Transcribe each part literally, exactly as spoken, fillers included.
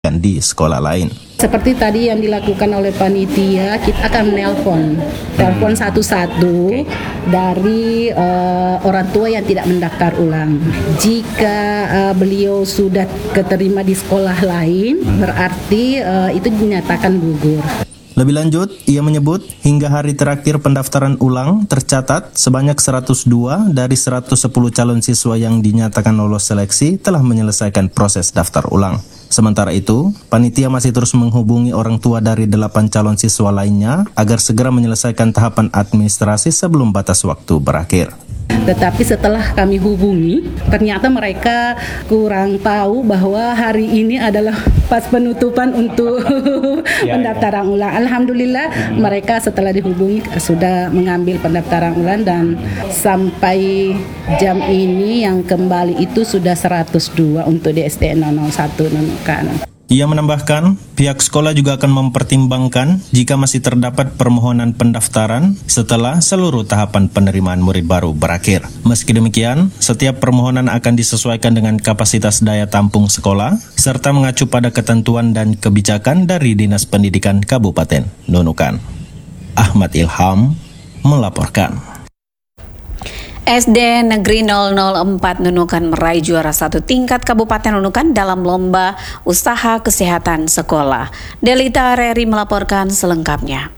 di sekolah lain. Seperti tadi yang dilakukan oleh panitia, kita akan menelpon, telepon satu-satu dari uh, orang tua yang tidak mendaftar ulang. Jika uh, beliau sudah keterima di sekolah lain, berarti uh, itu dinyatakan gugur. Lebih lanjut, ia menyebut hingga hari terakhir pendaftaran ulang tercatat sebanyak seratus dua dari seratus sepuluh calon siswa yang dinyatakan lolos seleksi telah menyelesaikan proses daftar ulang. Sementara itu, panitia masih terus menghubungi orang tua dari delapan calon siswa lainnya agar segera menyelesaikan tahapan administrasi sebelum batas waktu berakhir. Tetapi setelah kami hubungi, ternyata mereka kurang tahu bahwa hari ini adalah pas penutupan untuk ya, pendaftaran ya. ulang. Alhamdulillah hmm. mereka setelah dihubungi sudah mengambil pendaftaran ulang dan sampai jam ini yang kembali itu sudah seratus dua untuk di S D N nol nol satu Nunukan. Ia menambahkan, pihak sekolah juga akan mempertimbangkan jika masih terdapat permohonan pendaftaran setelah seluruh tahapan penerimaan murid baru berakhir. Meski demikian, setiap permohonan akan disesuaikan dengan kapasitas daya tampung sekolah, serta mengacu pada ketentuan dan kebijakan dari Dinas Pendidikan Kabupaten Nunukan. Ahmad Ilham melaporkan. S D Negeri nol nol empat Nunukan meraih juara satu tingkat Kabupaten Nunukan dalam lomba usaha kesehatan sekolah. Delita Reri melaporkan selengkapnya.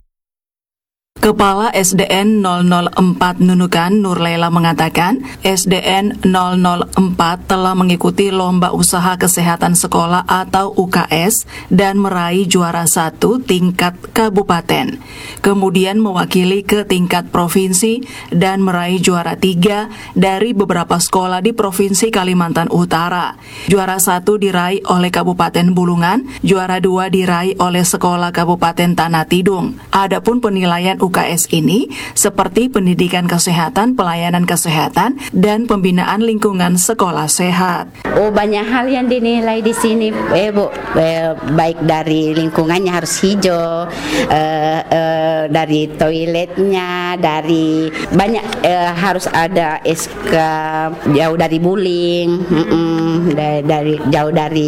Kepala S D N nol nol empat Nunukan, Nur Laila mengatakan, S D N nol nol empat telah mengikuti Lomba Usaha Kesehatan Sekolah atau U K S dan meraih juara satu tingkat kabupaten. Kemudian mewakili ke tingkat provinsi dan meraih juara tiga dari beberapa sekolah di Provinsi Kalimantan Utara. Juara satu diraih oleh Kabupaten Bulungan, juara dua diraih oleh Sekolah Kabupaten Tanah Tidung. Adapun penilaian U K S ini seperti pendidikan kesehatan, pelayanan kesehatan, dan pembinaan lingkungan sekolah sehat. Oh, banyak hal yang dinilai di sini, eh, Bu. Eh, baik dari lingkungannya harus hijau, eh, eh, dari toiletnya, dari banyak eh, harus ada S K jauh dari bullying, dari, dari jauh dari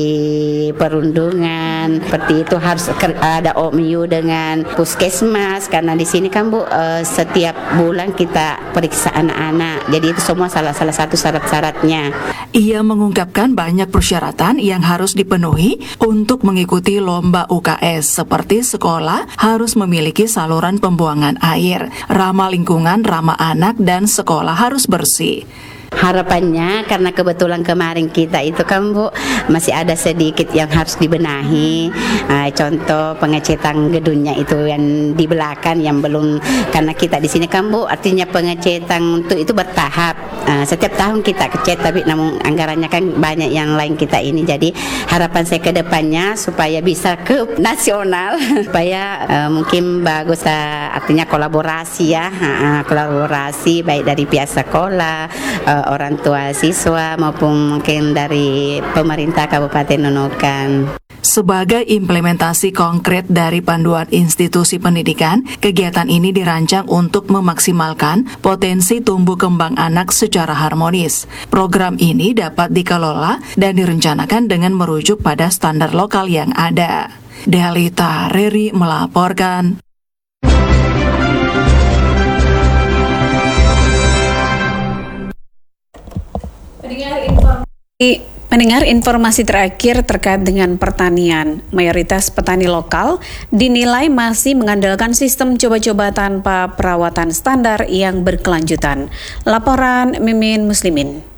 perundungan. Seperti itu harus ada O M U dengan puskesmas karena di sini kan Bu, uh, setiap bulan kita periksa anak-anak. Jadi itu semua salah salah satu syarat-syaratnya. Ia mengungkapkan banyak persyaratan yang harus dipenuhi untuk mengikuti lomba U K S, seperti sekolah harus memiliki saluran pembuangan air, ramah lingkungan, ramah anak, dan sekolah harus bersih. Harapannya karena kebetulan kemarin kita itu kan Bu masih ada sedikit yang harus dibenahi, uh, contoh pengecetan gedungnya itu yang di belakang yang belum, karena kita di sini kan Bu artinya pengecetan untuk itu bertahap, uh, setiap tahun kita kecet tapi namun anggarannya kan banyak yang lain kita ini, jadi harapan saya ke depannya supaya bisa ke nasional supaya uh, mungkin bagus, uh, artinya kolaborasi ya, uh, kolaborasi baik dari pihak sekolah, uh, orang tua siswa maupun mungkin dari pemerintah Kabupaten Nunukan. Sebagai implementasi konkret dari panduan institusi pendidikan, kegiatan ini dirancang untuk memaksimalkan potensi tumbuh kembang anak secara harmonis. Program ini dapat dikelola dan direncanakan dengan merujuk pada standar lokal yang ada. Delita Reri melaporkan. Pendengar informasi, pendengar informasi terakhir terkait dengan pertanian. Mayoritas petani lokal dinilai masih mengandalkan sistem coba-coba tanpa perawatan standar yang berkelanjutan. Laporan Mimin Muslimin.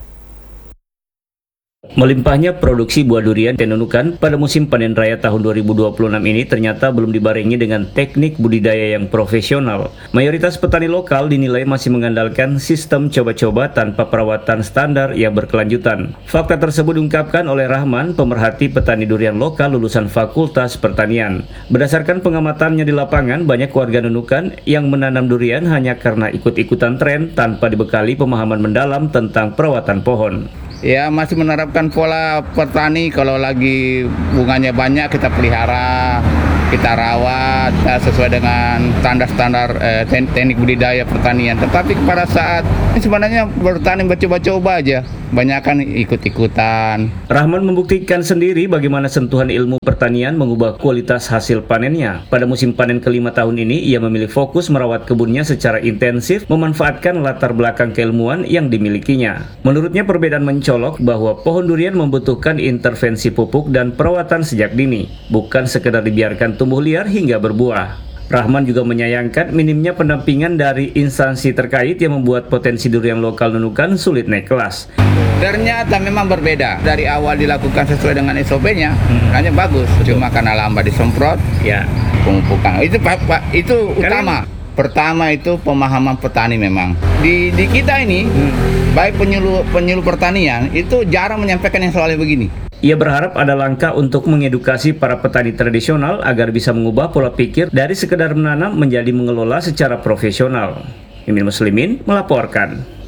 Melimpahnya produksi buah durian di Nunukan pada musim panen raya tahun dua ribu dua puluh enam ini ternyata belum dibarengi dengan teknik budidaya yang profesional. Mayoritas petani lokal dinilai masih mengandalkan sistem coba-coba tanpa perawatan standar yang berkelanjutan. Fakta tersebut diungkapkan oleh Rahman, pemerhati petani durian lokal lulusan Fakultas Pertanian. Berdasarkan pengamatannya di lapangan, banyak warga Nunukan yang menanam durian hanya karena ikut-ikutan tren tanpa dibekali pemahaman mendalam tentang perawatan pohon. Ya, masih menerapkan pola petani, kalau lagi bunganya banyak kita pelihara, kita rawat sesuai dengan standar-standar eh, teknik budidaya pertanian. Tetapi pada saat ini sebenarnya bertani coba-coba aja, banyak kan ikut-ikutan. Rahman membuktikan sendiri bagaimana sentuhan ilmu pertanian mengubah kualitas hasil panennya. Pada musim panen kelima tahun ini, ia memilih fokus merawat kebunnya secara intensif, memanfaatkan latar belakang keilmuan yang dimilikinya. Menurutnya perbedaan mencolok bahwa pohon durian membutuhkan intervensi pupuk dan perawatan sejak dini, bukan sekedar dibiarkan tumbuh liar hingga berbuah. Rahman juga menyayangkan minimnya pendampingan dari instansi terkait yang membuat potensi durian lokal Nunukan sulit naik kelas. Ternyata memang berbeda. Dari awal dilakukan sesuai dengan S O P-nya, hmm. hanya bagus. Cuma karena lambat disemprot, ya pemupukan. Itu pak, pak itu utama. Karena pertama itu pemahaman petani memang. Di di kita ini, hmm. baik penyuluh penyuluh pertanian itu jarang menyampaikan yang soalnya begini. Ia berharap ada langkah untuk mengedukasi para petani tradisional agar bisa mengubah pola pikir dari sekedar menanam menjadi mengelola secara profesional. Mimin Muslimin melaporkan.